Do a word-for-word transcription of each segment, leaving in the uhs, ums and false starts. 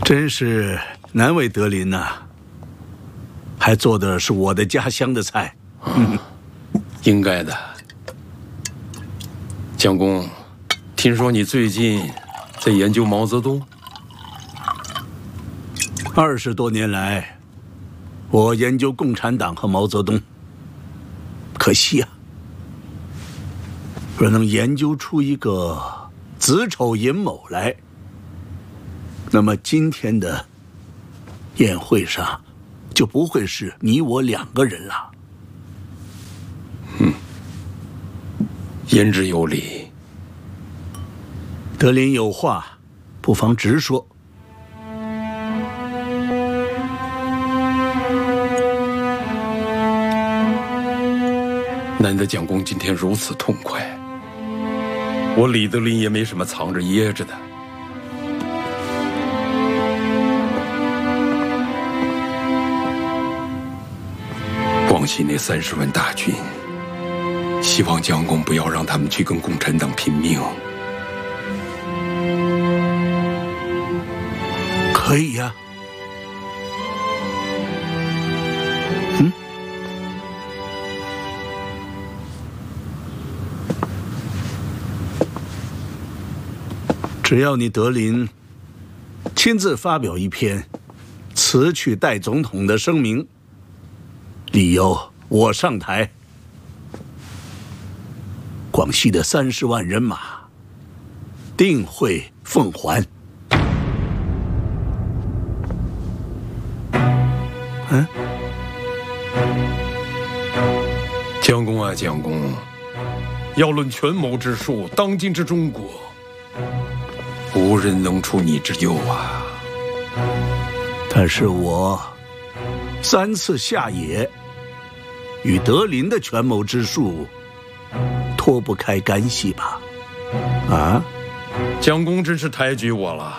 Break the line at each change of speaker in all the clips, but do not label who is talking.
真是难为德林呐、啊，还做的是我的家乡的菜。嗯，
应该的。蒋公，听说你最近在研究毛泽东？
二十多年来，我研究共产党和毛泽东。可惜啊，若能研究出一个子丑寅卯来，那么今天的宴会上就不会是你我两个人了。
嗯，言之有理。
德林有话，不妨直说。
难得蒋公今天如此痛快，我李德林也没什么藏着掖着的。广西那三十万大军，希望蒋公不要让他们去跟共产党拼命。
可以呀、啊。嗯。只要你德林亲自发表一篇辞去代总统的声明，理由我上台，广西的三十万人马定会奉还。嗯，
蒋公啊，蒋公，要论权谋之术，当今之中国，无人能出你之右啊！
但是我三次下野，与德林的权谋之术脱不开干系吧？啊，
蒋公真是抬举我了。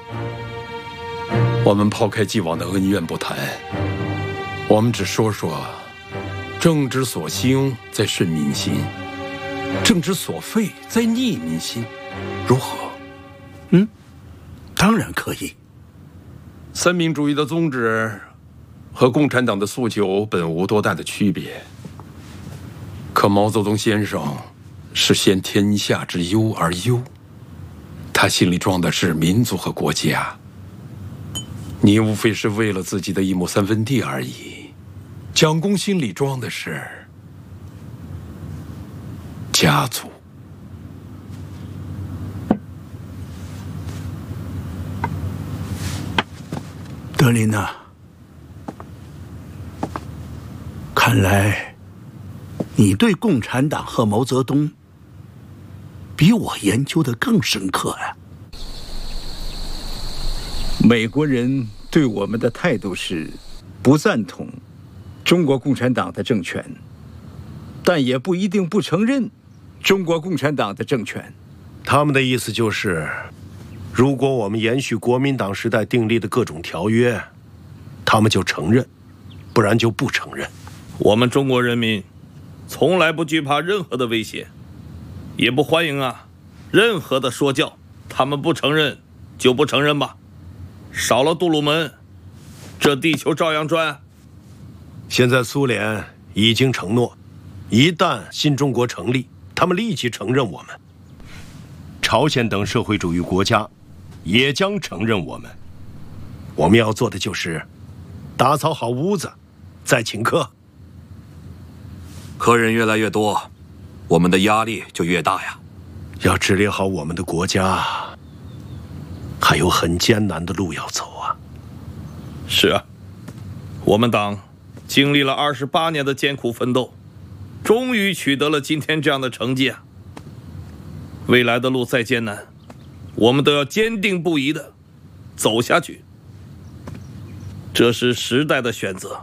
我们抛开既往的恩怨不谈，我们只说说，政之所兴在顺民心，政之所废在逆民心，如何？
嗯，当然可以。
三民主义的宗旨和共产党的诉求本无多大的区别，可毛泽东先生是先天下之忧而忧，他心里装的是民族和国家，你无非是为了自己的一亩三分地而已。蒋公心里装的是家族。
德林呐、啊，看来你对共产党和毛泽东比我研究的更深刻呀、啊。
美国人对我们的态度是不赞同中国共产党的政权，但也不一定不承认中国共产党的政权。
他们的意思就是，如果我们延续国民党时代订立的各种条约，他们就承认，不然就不承认。
我们中国人民从来不惧怕任何的威胁，也不欢迎啊任何的说教。他们不承认就不承认吧，少了杜鲁门，这地球照样转。
现在苏联已经承诺，一旦新中国成立，他们立即承认我们。朝鲜等社会主义国家也将承认我们。我们要做的就是打扫好屋子，再请客。
客人越来越多，我们的压力就越大呀。
要治理好我们的国家，还有很艰难的路要走啊。
是啊，我们党经历了二十八年的艰苦奋斗，终于取得了今天这样的成绩啊。未来的路再艰难，我们都要坚定不移地走下去。这是时代的选择，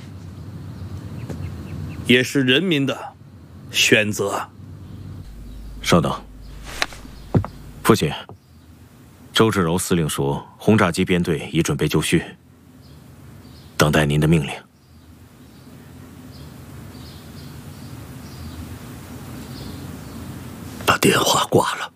也是人民的选择。
稍等，父亲，周志柔司令说，轰炸机编队已准备就绪，等待您的命令。
把电话挂了。